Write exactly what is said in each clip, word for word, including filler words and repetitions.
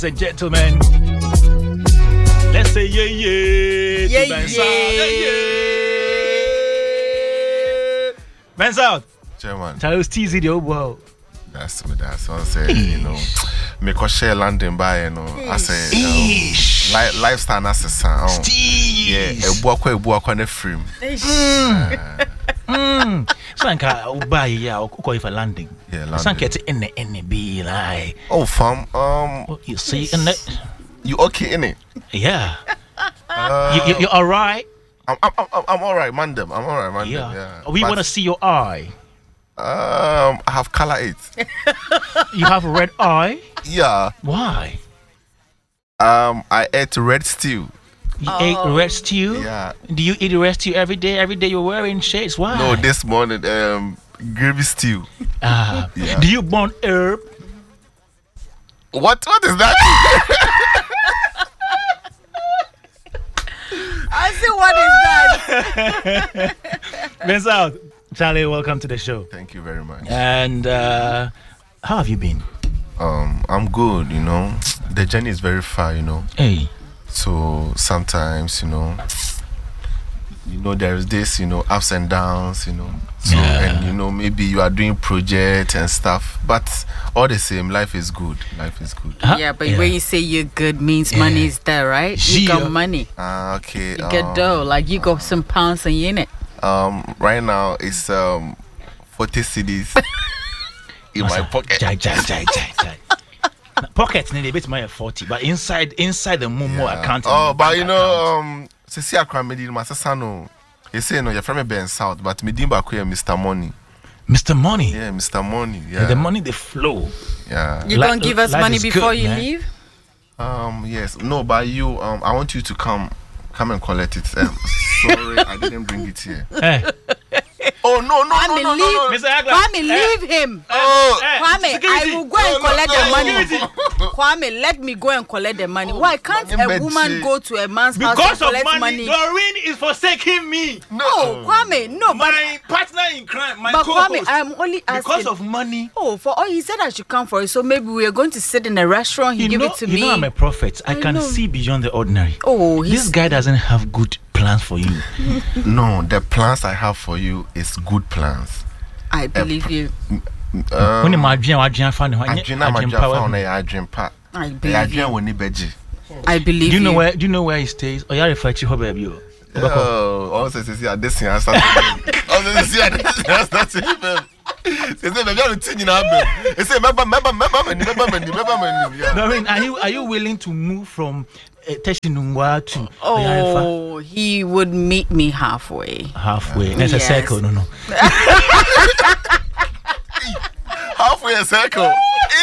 and gentlemen, let's say yeah yeah yeah to yeah. yeah yeah. Ben's out. Chairman. Tell us T Z the old world. That's what that's what I say. You know, me ko share London by you know. I say um, li- lifestyle as a sound. Yeah, a buakwa a buakwa na frame. Hmm. Sanka buy yeah, or call for landing. Yeah, London. Sanka in the N B like. Oh, fam. Um, you see in the. You okay in it? Yeah. Uh, you, you, you're all right. I'm I'm I'm, I'm all right, Mandem. I'm all right, Mandem. Yeah. Yeah. We want to see your eye. Um, I have color it. You have a red eye. Yeah. Why? Um, I ate red stew. You Oh. ate red stew? Yeah. Do you eat red stew every day? Every day you're wearing shades. Why? No, this morning um gravy stew. Ah. Yeah. Do you burn herb? What what is that? I see what is that? Ben's out. Charlie, welcome to the show. Thank you very much. And uh, how have you been? Um, I'm good. You know, the journey is very far. You know, Hey. so sometimes you know, you know there is this you know ups and downs. You know, so Yeah. and you know maybe you are doing project and stuff, but all the same, life is good. Life is good. Huh? Yeah, but when you say you're good means money is there, right? You Yeah. got money. Ah, okay. You get um, dough. Like you got some pounds and you in it. Um, right now it's um forty cedis in my pocket. Jai, jai, jai, jai, jai. Now, pocket nearly bit my forty, but inside inside the Momo Yeah. account. Oh, but you bank know, account. um, Sisi Akra made my sano. You say no, you're from Ben South, but me dimba kuya Mister Money. Mister Money. Yeah, Mister Money. Yeah, The money they flow. Yeah. You Li- gonna give us life money is before good, you man. leave? Um, yes. No, but you, um, I want you to come, come and collect it. Um, sorry, I didn't bring it here. Hey. Oh no, no, no, Kwame, no, no, no. Mister Agla. Kwame, Eh, leave him. Oh, eh, Kwame, security. I will go and No, no, collect no, the no. money. Security. Kwame, let me go and collect the money. Why can't Kwame, a Betty. woman go to a man's house and Because of collect money, money? Doreen is forsaking me. no. Oh, Kwame, no, but, My partner in crime, my but Kwame, co-host. I'm only asking. Because of money. Oh, for all he said I should come for it. So maybe we are going to sit in a restaurant. He You give know, it to you me. know I'm a prophet. I, I can know. see beyond the ordinary. Oh, This he's guy doesn't have good plans for you. No, the plans I have for you is good plans. I believe you. Um, When my dream, I dream, fan, Adwena madwa fa na ya adwempa. I Ya believe adwen you. woni beji. I believe Do you know you. where? Do you know where he stays? Oh, yeah, refer to baby. Oh, also say say this thing has started. Also say this thing has started. Say say baby, I'm telling na be. Say member member member many member many member many. Yeah. Doreen, are you are you willing to move from uh, Teshinungwa to Oyarefa? Oh, he would meet me halfway. Halfway. There's Yes. a circle. No, no. Halfway a circle.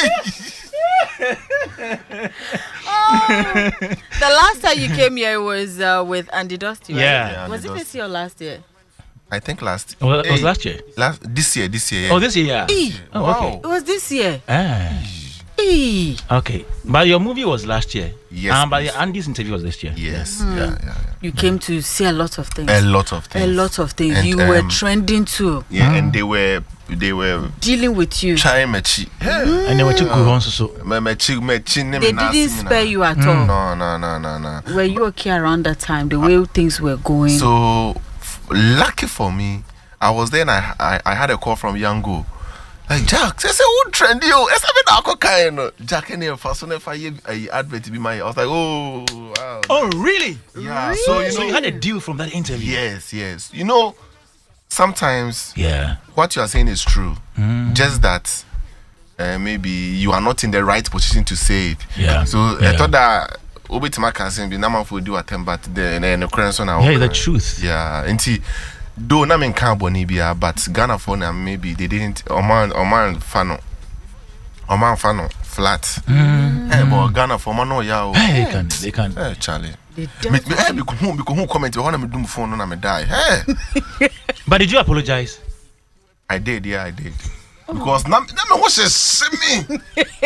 The last time you came here was uh, with Andy Dusty, right? Yeah. Yeah, Was Andy it this Dusty. year or last year? I think last. Well, it was Hey, last year. Last this year, this year. Yeah. Oh, this year. Yeah. Eh. Oh, Wow. okay. It was this year. Ah, Eh. okay. But your movie was last year. Yes, Um, but please. your Andy's interview was this year. Yes. Yeah, yeah, yeah. You came to see a lot of things. A lot of things. A lot of things. And, you were um, trending too. Yeah, and they were they were Dealing with you. trying mechi. And they were too good also. So Mechi mechi ne They me didn't spare you at all. No, no, no, no, no. Were you okay around that time? The way things were going. So f- lucky for me, I was there and I I, I had a call from Yango. Like Jack, say say who trend you? Esa be na akoka no. Jack any first one if I advert be my. I was like, oh, wow. oh, really? Yeah. So you So know, you had a deal from that interview? yes, yes. You know, sometimes Yeah. what you are saying is true. Just that uh, maybe you are not in the right position to say it. Yeah. So Yeah. I thought that Obitima can say be na for do attempt, but the the the current one. Yeah, the truth. Yeah. Until though na men can bonibia, but Ghana for now maybe they didn't. Oman Oman fano. Oman fano flat. Eh, but Ghana for man no ya. Hey, they can. They can. Eh, Charlie. They Me definitely- me eh me who me who comment we wanna me do phone no na me die. Hey. But did you apologize? I did, yeah, I did. Because now, now me what she see me.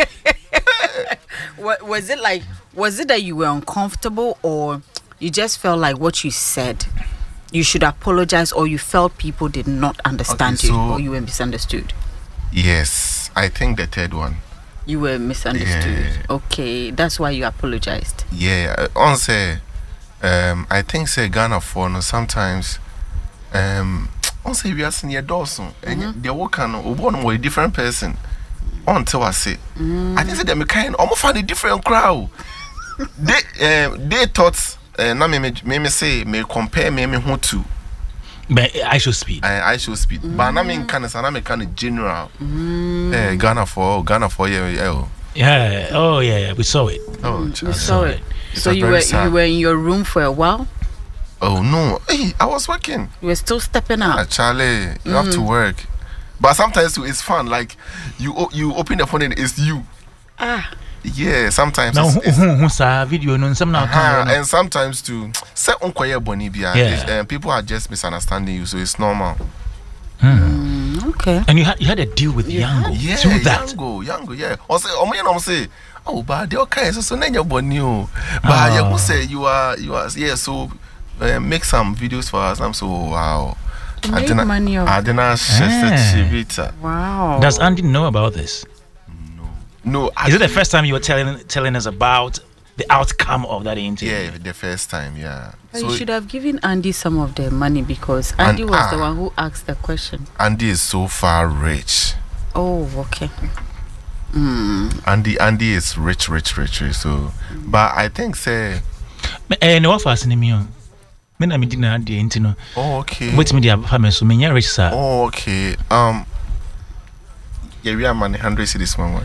Wa- was it like, was it that you were uncomfortable, or you just felt like what you said you should apologize, or you felt people did not understand Okay, you, so- or you were misunderstood? Yes, I think the third one. You were misunderstood. Yeah. Okay, that's why you apologized. Yeah, on say, um, I think say Ghana for no sometimes, um, on say we are seeing your Dawson and they work on one more different person. Until I say, I think say them kind almost find a different crowd. they um, they thought, uh, now me me me say me compare me me who to. But I should speed. I I should speed. But now me kind of, now me kind of general. Eh, Ghana for Ghana for yeah yeah. Yeah. Oh yeah, yeah. We saw it. Oh, You child. saw it. It So was you very were sad. you were in your room for a while. Oh no, hey, I was working. You were still stepping Ah, out. Charlie, you have to work. But sometimes too, it's fun. Like you, o- you open the phone and it's you. Ah, Yeah, sometimes. Now, It's, who it's, who who saw video? No, some now. uh-huh, and sometimes too, say unkoye bonibia. Yeah. Uh, people are just misunderstanding you, so it's normal. okay. And you had you had a deal with Yango Yeah, through that. Yango, Yango, yeah. Or say, oh man, I'm say, oh, but they okay. So so nanya boni o. But Ah. you say you are, you are, yeah. So uh, make some videos for us. I'm so wow. You made money off I didn't Ah. share. Wow. Does Andy know about this? No, Is it the actually- first time you were telling telling us about the outcome of that interview? Yeah, the first time, yeah. But you should have given Andy some of the money because Andy And- was the ah. one who asked the question. Andy is so far rich. Oh, okay. Andy, Andy is rich, rich, rich, rich. So, but I think say, Me- Eh, no offers ni me. Me na me di na de nti no. oh okay, Wait me dia fa me so me nya rich sir. oh okay. Um, yeah, we are money hundred cities, man.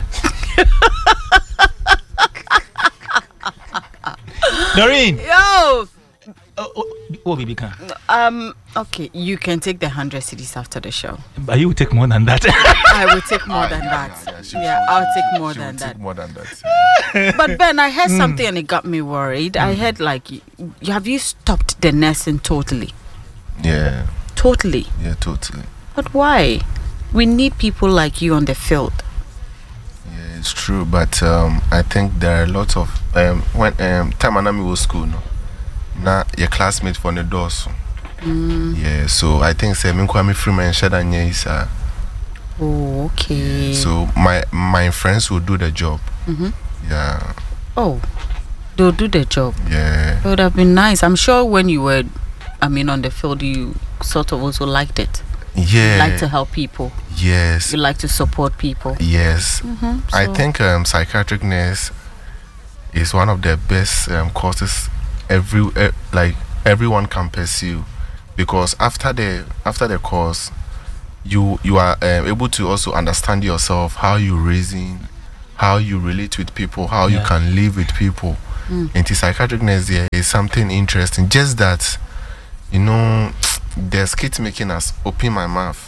Doreen. Yo! Oh, oh, oh baby can. Um, okay, you can take the hundred cities after the show. But you will take more than that. I will take more than that. yeah, yeah, she- Yeah, she- I'll she- take more she than will that. take more than that. But Ben, I heard something and it got me worried. I heard like, y- have you stopped the nursing totally? Yeah, Totally. yeah, totally. But why? We need people like you on the field. Yeah, it's true. But um, I think there are a lot of um when um time Anami was school, no, na your classmate for the doors. Yeah, so I think say me kwame free man shada nye isa. Oh, okay. So my my friends will do the job. Yeah, Oh, they'll do the job. yeah, It would have been nice. I'm sure when you were, I mean, on the field, you sort of also liked it. yeah. You like to help people. Yes, You like to support people. yes. I so- think um, psychiatric nurse is one of the best um, courses every uh, like everyone can pursue, because after the after the course, you you are um, able to also understand yourself, how you reason, how you relate with people, how you Yeah. can live with people. And the psychiatric nurse there is something interesting. Just that, you know, the skit making has opened my mouth.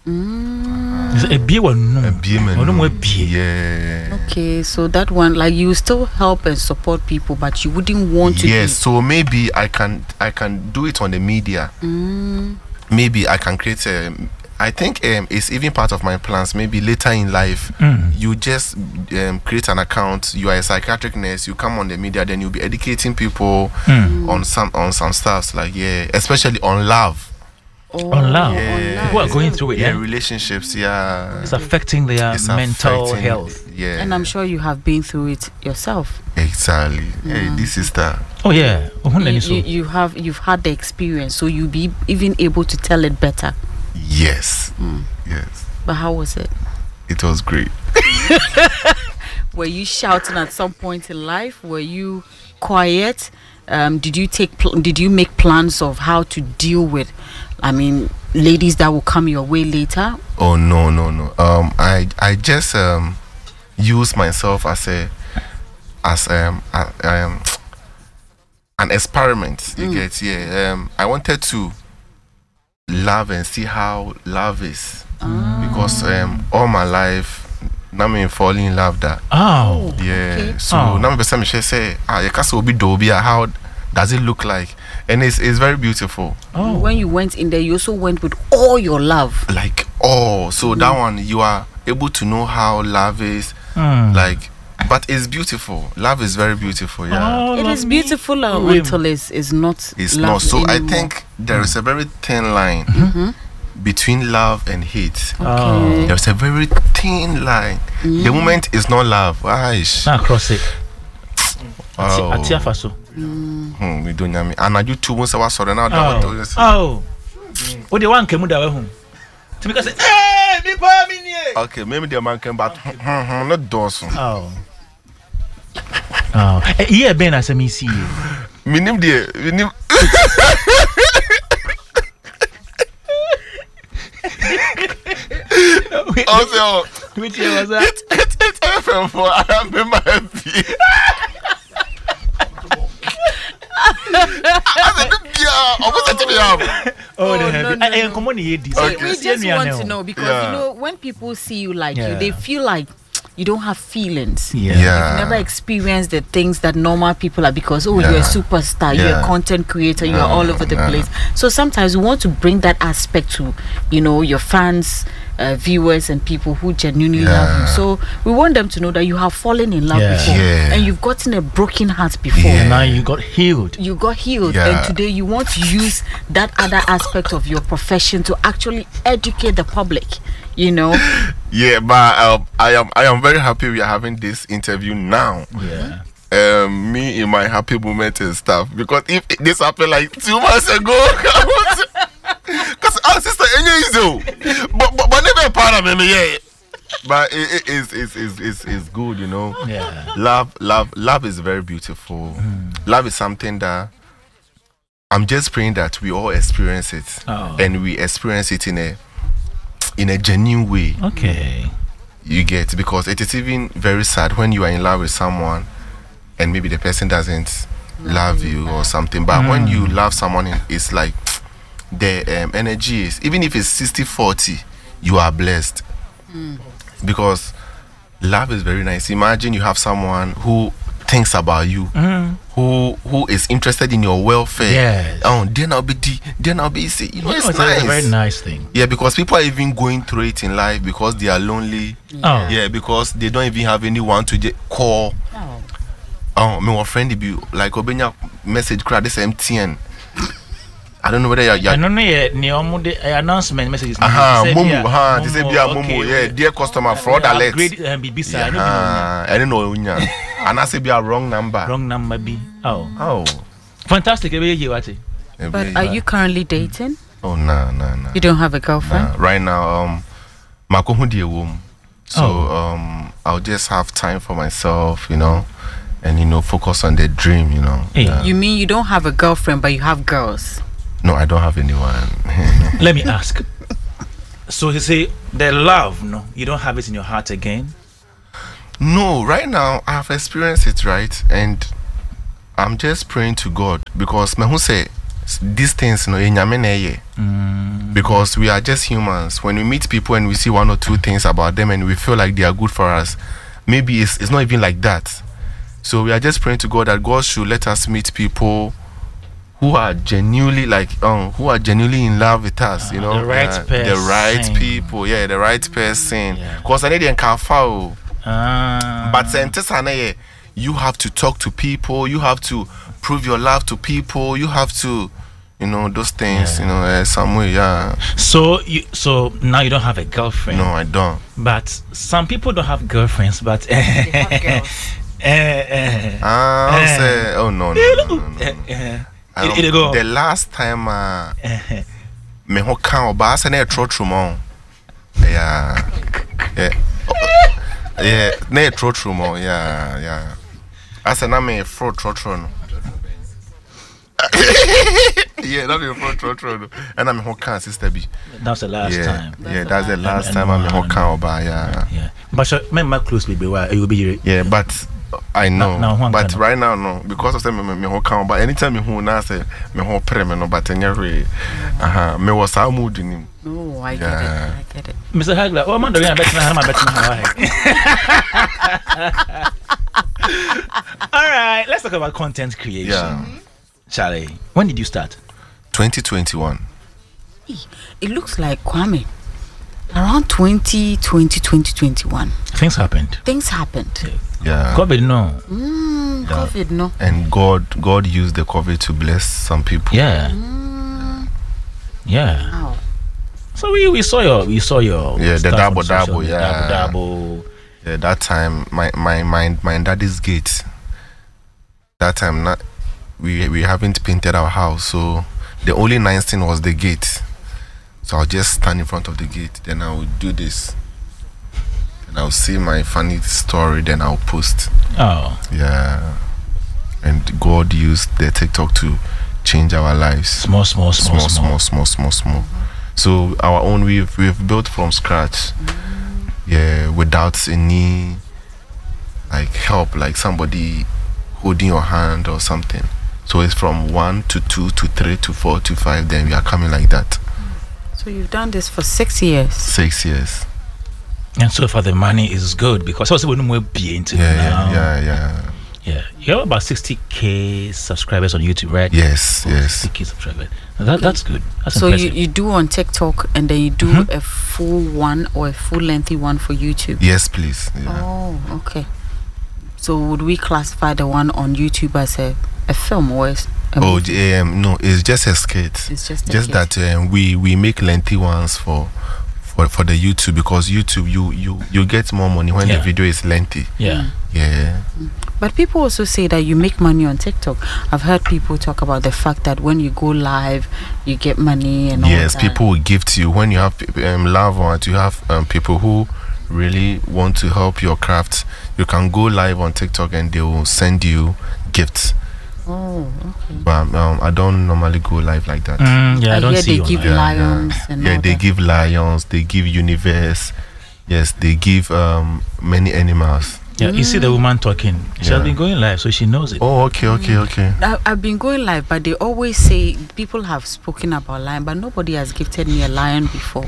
A beer one no. A beer man. Oh, no more beer. Yeah. Okay, so that one, like, you still help and support people, but you wouldn't want to. Yes, so maybe I can I can do it on the media. Maybe I can create a. I think um, it's even part of my plans. Maybe later in life, you just um, create an account. You are a psychiatric nurse. You come on the media, then you'll be educating people on some on some stuff like yeah, especially on love. Oh, On love. Yeah. Who are going through it? Yeah, Yeah. relationships. Yeah, It's affecting their It's mental affecting- health. Yeah, And I'm sure you have been through it yourself. exactly. Hey, this is the Oh yeah. Oh, You, you, so. you, you have you've had the experience, so you'll be even able to tell it better. yes, yes. But how was it? It was great. Were you shouting at some point in life? Were you quiet? Um, did you take pl- did you make plans of how to deal with, I mean, ladies that will come your way later? Oh no no no. Um, I I just um use myself as a as um a, um an experiment. You get yeah. Um, I wanted to love and see how love is because um all my life now me falling in love that Oh. yeah. Okay. So Oh. now me person me say ah you can be dobi how does it look like, and it's it's very beautiful. Oh. When you went in there, you also went with all your love. Like oh so that one you are able to know how love is Mm. like, but it's beautiful. Love is very beautiful. Yeah, Oh, It love is me. beautiful uh, Oh, until it's, it's not. it's love not. So I anymore. think there is a very thin line between love and hate. Okay. There's a very thin line. Mm. The moment is not love. Aish. Now cross it. Oh. Atia faso. Hmm, we don't know me. And I do two once I was sorry now. Oh. Oh. What do you want? Kemu da home. To because hey, me pa me nie. Okay, maybe the man came back. Not Dawson. Oh. Oh. Eh, yeah, Ben as me see. Me name the me name. Also, which year was that? It's it's F M four. I am in my M P. Oh, no, no, no. I am common here. So we just want to know because Yeah. you know when people see you like Yeah. you, they feel like you don't have feelings. Yeah. Yeah. You've never experienced the things that normal people are because oh Yeah. you're a superstar, you're a Yeah. content creator, you're Yeah. all over the Yeah. place. So sometimes we want to bring that aspect to you know your fans, uh, viewers, and people who genuinely love you. Yeah. So we want them to know that you have fallen in love Yeah. before, Yeah. and you've gotten a broken heart before. Yeah. Now you got healed. You got healed, Yeah. and today you want to use that other aspect of your profession to actually educate the public. You know, Yeah, but um, I am I am very happy we are having this interview now. Yeah. Um, me in my happy moment and stuff. Because if this happened like two months ago, because our sister Enyo, but but but never part of me, yeah. But it, it is is is is is good, you know. Yeah. Love, love, love is very beautiful. Love is something that I'm just praying that we all experience it, Oh. and we experience it in a in a genuine way. Okay. You get, because it is even very sad when you are in love with someone and maybe the person doesn't love you or something. But when you love someone, it's like the um, energy is, even if it's sixty forty, you are blessed. Because love is very nice. Imagine you have someone who thinks about you, Mm. who who is interested in your welfare. Yes. Oh, then I'll be the, then I'll be see. You know, it's it's nice. a very nice thing. Yeah, because people are even going through it in life because they are lonely. Oh. Yeah, because they don't even have anyone to j- call. oh, Oh, my friend be like Obenya message crowd this M T N. I don't know whether you're, I you're don't know yet. The omude announcement messages. aha, Say Momo, bia, ha, they say be a okay, Momo, okay. yeah, dear customer, fraud Yeah, alert. upgrade, uh, B B C, I Yeah, don't know. ah, I don't know unya. And I say be a wrong number. Wrong number B. Oh, Oh. fantastic. Ebe ye what? but are you currently dating? Oh, no, no, no. You don't have a girlfriend? Nah, right now, um, Mako die wom. So, Oh. um, I'll just have time for myself, you know, and you know, focus on the dream, you know. Hey. Yeah. You mean you don't have a girlfriend, but you have girls? No, I don't have anyone. Let me ask. So you say the love, no, you don't have it in your heart again. No, right now I have experienced it, right, and I'm just praying to God because me who say these things, no, enyame na eye. Mm. Because we are just humans. When we meet people and we see one or two things about them and we feel like they are good for us, maybe it's it's not even like that. So we are just praying to God that God should let us meet people who are genuinely like um who are genuinely in love with us, you Ah, know, the right the right person. people, yeah, the right person. Yeah. Because I need them can follow. Ah. But uh, you have to talk to people, you have to prove your love to people, you have to, you know, those things, Yeah. you know, uh, some way, yeah. So you so now you don't have a girlfriend. No, I don't. But some people don't have girlfriends, but have girls. Eh, eh, Ah, I'll Eh. say, oh no, no, no, no, no, eh, no. eh. Um, It- it go. the last time, uh, Eh, me ho kan oba ase na etro trumo. Yeah. Yeah. Oh, yeah, na etro trumo. Yeah, yeah. Ase na me fro trotro no. Yeah, na me fro trotro no. And I'm ho kan sister bi. That's the last Yeah. time. Yeah, that's the last And- time and I'm ho one. kan oba, yeah. Yeah. But so, me my close baby, why you be here? Yeah, but I know. Now, now, but Juan right now, no. Because of say me me me ho kan but anytime me hu na say me ho pre me no, but enya re. Aha, me was a mood in him. No, I get Yeah. it. I get it. Mister Hagler, oh man, don't bet na bet na. All right, let's talk about content creation. Yeah. Charlie, when did you start? twenty twenty-one. It looks like Kwame. Around twenty twenty, twenty twenty-one, Things happened. things happened. Yeah. COVID, no. Mm, COVID, no. And God God used the COVID to bless some people. Yeah. Mm, Yeah. wow. So we, we saw your we saw your Yeah, the stuff double on social double, media, yeah. double double. Yeah, that time my my my my daddy's gate. That time not we we haven't painted our house, so the only nice thing was the gate. So I'll just stand in front of the gate, then I will do this. And I'll see my funny story, then I'll post. Oh, Yeah. And God used the TikTok to change our lives. small, small, small, Small, small, small, small, small. So our own we've we've built from scratch. Yeah, without any like help, like somebody holding your hand or something. So it's from one to two to three to four to five, then we are coming like that. So you've done this for six years. Six years. And so far the money is good because also we will be into Yeah, now. yeah, yeah, yeah. Yeah, you have about sixty k subscribers on YouTube, right? Yes, Oh, yes. sixty k subscribers. That, that's good. That's So you, impressive. you do on TikTok and then you do Mhm. a full one or a full lengthy one for YouTube. Yes, please. Yeah. Oh, okay. So would we classify the one on YouTube as a, a film or as a Oh, movie? the, um, no, it's just a skit. It's just a just skit. that um, we we make lengthy ones for for for the YouTube, because YouTube you you you get more money when Yeah. the video is lengthy. yeah. Yeah. But people also say that you make money on TikTok. I've heard people talk about the fact that when you go live, you get money and all Yes, that. people will gift you when you have um, love ones. You have um, people who really want to help your craft. You can go live on TikTok and they will send you gifts. Oh, okay. But um, I don't normally go live like that. Mm, yeah, I, I don't hear see they you on give that. Yeah, lions yeah. and Yeah, all they that. give lions, they give universe. Yes, they give um, many animals. Yeah, you see the woman talking. She Yeah. has been going live, so she knows it. Oh, okay, okay, okay. I, I've been going live, but they always say people have spoken about lion, but nobody has gifted me a lion before.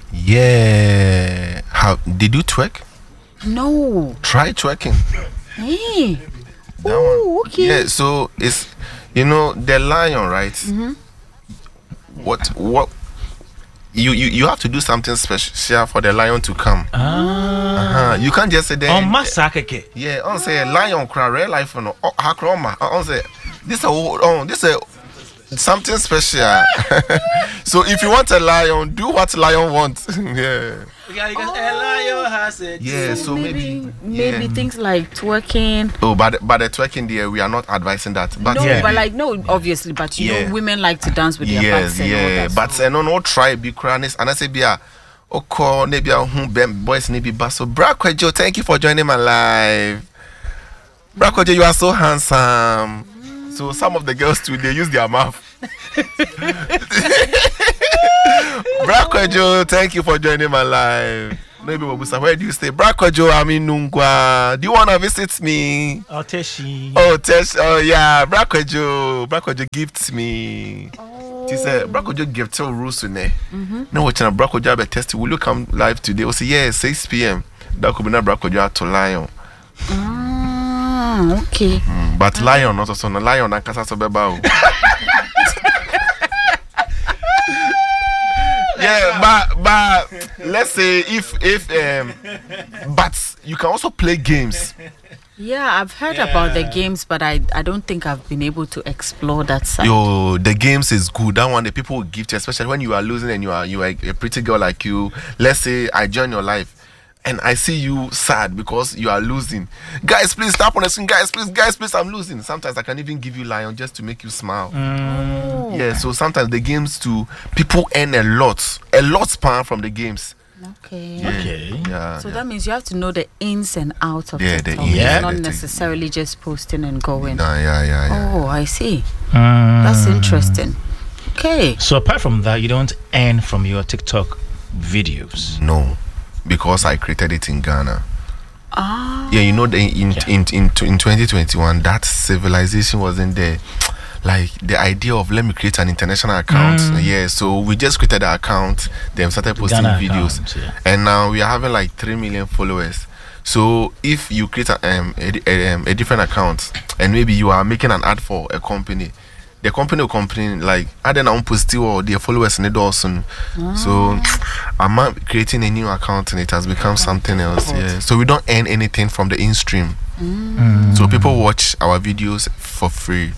Yeah. How did you twerk? No. Try twerking. Hey. That Oh, one. okay. Yeah, so it's, you know, the lion, right? Mm-hmm. What what you, you you have to do something special for the lion to come. Ah. Uh-huh. You can't just say On that. massacre. Yeah, on say lion cry real life no. Oh, hakroma. On say this a oh this a something special. So if you want a lion, do what lion wants. Yeah. Yeah, so maybe, maybe yeah. things like twerking. Oh, but but the twerking there, we are not advising that. But No, Yeah. but like no, obviously, but you Yeah. know, women like to dance with their yes, backs and all yeah. that. But so- uh, no, no, try be cranis. And I say, be a okay, maybe a home boys, maybe basso. Brakwajo, thank you for joining my live. Brakwajo, you are so handsome. So some of the girls too, they use their mouth. Brakwajo, thank you for joining my live. Maybe Wabusa, where do you stay? Brakwajo, I'm in Nungwa. Do you wanna visit me? I'll tell she. Oh, test. Oh, yeah. Brakwajo. Brakwajo gifts me. She said, Brakwajo gift to Rusune. No, watching a Brakwajo be test. Will you come live today? I say, yeah, six p.m. That could be not Brakwajo to Lion. Ah, okay. Mm, but Lion, not also no Lion and Casa Sobeba. Yeah, but but let's say if if um, but you can also play games. Yeah, I've heard about the games, but I I don't think I've been able to explore that side. Yo, the games is good. That one the people will give to you, especially when you are losing and you are you are a pretty girl like you. Let's say I join your life and I see you sad because you are losing. Guys, please stop on the screen. Guys, please, guys, please, I'm losing. Sometimes I can even give you lion just to make you smile. Oh, Yeah, so sometimes the games too, people earn a lot, a lot span from the games. okay. Yeah, Okay. Yeah. So yeah. that means you have to know the ins and outs of Yeah, the TikTok. ins and It's not the thing. necessarily just posting and going. yeah, yeah, yeah, yeah. Oh, I see. Mm. That's interesting. Okay. So apart from that, you don't earn from your TikTok videos. No, because I created it in Ghana. Ah. Yeah, you know, the, in, Yeah. in in in twenty twenty-one, that civilization wasn't there. Like the idea of let me create an international account. Mm. Yeah, so we just created the account, then started posting Ghana videos, account, yeah. and now we are having like three million followers. So if you create a, um, a, di- a, um, a different account, and maybe you are making an ad for a company, the company will complain like, I don't know, post or their followers in the Dawson. So I'm not creating a new account and it has become something else. Yeah. So we don't earn anything from the in stream. So people watch our videos for free.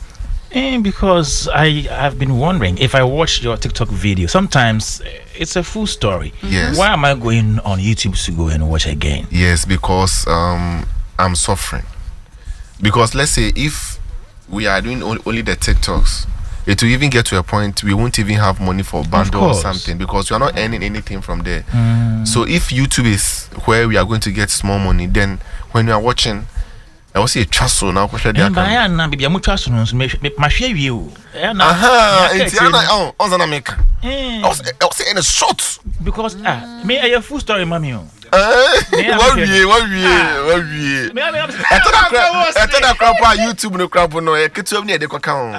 And because I have been wondering if I watch your TikTok video, sometimes eh, it's a full story. Yes. Why am I going on YouTube to go and watch again? Yes, because um, I'm suffering. Because let's say if we are doing only, only the TikToks, it will even get to a point we won't even have money for bundle or course. something because we are not earning anything from there. Mm. So if YouTube is where we are going to get small money, then when you are watching, I will see a chasel now. Eh, but I am not- baby, I'm trying to know, so me- me- my share you. Eh, na- Aha, yeah, it's okay, Anna. Oh, what's an America? eh, I was I was in a shot. because ah, me a full story, mommy. oh. Eh, Yeah, what I'm we, what we, Ah. what we. Me, I mean, I'm- I thought that crap. I thought that crap on YouTube no crap no. I get to have near the account.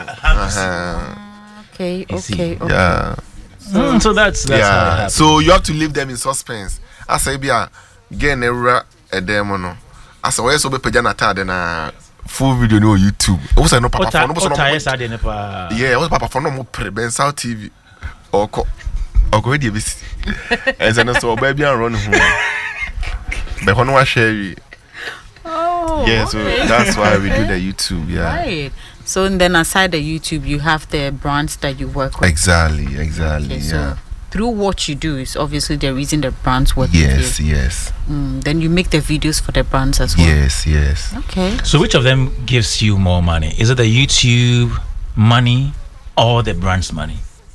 Okay, You see, okay, okay. Yeah, Mm, so that's that's how it yeah. happens. So you have to leave them in suspense. I say, be a get a a demo no. I say, where's over pejana tada na full video no YouTube. What's no papa Ota- phone? What's ota no? yes, I didn't, pa. Yeah, what's papa phone? No more pre Ben South T V. Oko, oko di ebisi. And then so baby and run home. But when I share it. Oh, Yeah, so okay. that's why we do the YouTube. Yeah. Right. So and then aside the YouTube, you have the brands that you work with. Exactly, exactly. Okay, so yeah. through what you do is obviously the reason the brands work Yes, with you. yes, Mm, then you make the videos for the brands as well. yes, yes. Okay. So which of them gives you more money? Is it the YouTube money or the brand's money?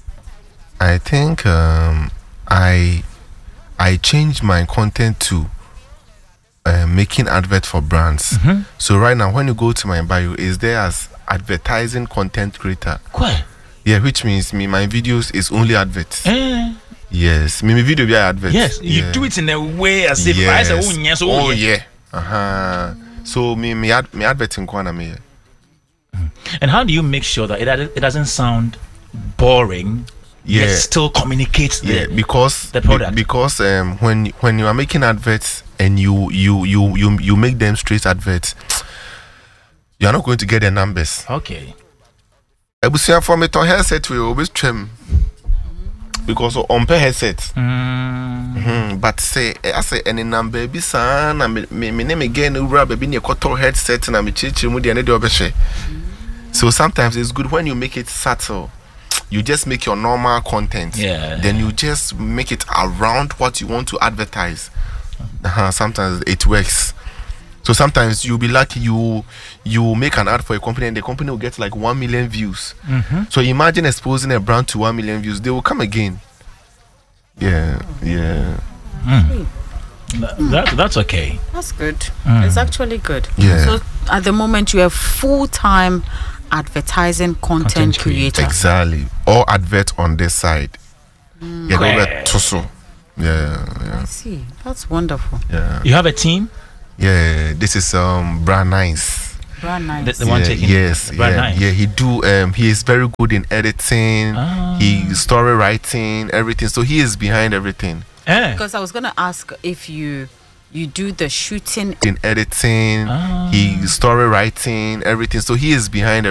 I think um, I I changed my content to uh, making advert for brands. Mhm. So right now, when you go to my bio, is there as advertising content creator? Quite. Yeah, which means me my videos is only adverts. Eh, Yes, me my video be adverts. yes, you yeah. do it in a way as if I Yes. say, oh, yes, oh, oh yeah. yeah. Uh huh. So me me ad me advert in Kwana me. And how do you make sure that it, doesn't- it doesn't sound boring, yet Yeah. still communicates Yeah, the, because the product? be- because um when when you are making adverts and you you you you you make them straight adverts, you are not going to get the numbers. Okay. Ebusia for me to headset we always trim because on per headset. Mm, Hmm, but say I say any number be san na me me me name again ura baby ne koto headset na me chichi mu de ne de obehwe. So sometimes it's good when you make it subtle. You just make your normal content. Yeah. Then you just make it around what you want to advertise. Uh-huh, sometimes it works. So sometimes you'll be lucky you you make an ad for a company and the company will get like one million views. mhm. So imagine exposing a brand to one million views, they will come again. Yeah, yeah, Th- That, that's okay. That's good. Mm. It's actually good. Yeah. So at the moment you have full time advertising content, Content creator. creator. exactly. Or advert on this side. Yeah, they will tussle. Yeah, yeah, I see. That's wonderful. yeah. You have a team? Yeah, this is um Brand Nice. Brand nice. The, the one yeah, taking yes, Brand yeah, Nice. yeah. He do um he is very good in editing, Ah. he story writing, everything. So he is behind everything. Eh. Because I was gonna ask if you you do the shooting In editing, Ah. he story writing, everything. So he is behind